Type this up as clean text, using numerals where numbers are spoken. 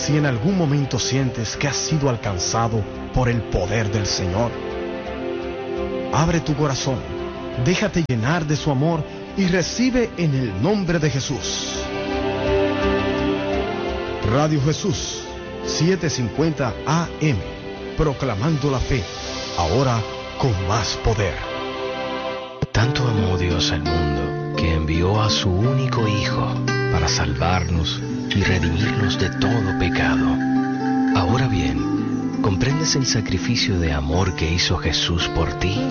Si en algún momento sientes que has sido alcanzado por el poder del Señor, abre tu corazón, déjate llenar de su amor y recibe en el nombre de Jesús. Radio Jesús, 750 AM, proclamando la fe, ahora con más poder. Tanto amó Dios al mundo, que envió a su único Hijo para salvarnos y redimirnos de todo pecado. Ahora bien, ¿comprendes el sacrificio de amor que hizo Jesús por ti?